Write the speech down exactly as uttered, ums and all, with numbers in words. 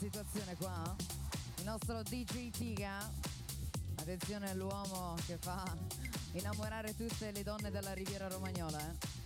situazione qua? Il nostro D J Tiga. Attenzione all'uomo che fa innamorare tutte le donne della Riviera Romagnola, eh.